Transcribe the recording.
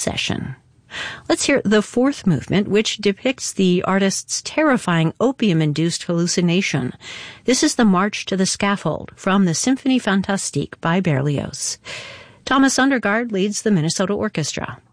session. Let's hear the fourth movement, which depicts the artist's terrifying opium-induced hallucination. This is the March to the Scaffold from the Symphonie Fantastique by Berlioz. Thomas Undergaard leads the Minnesota Orchestra.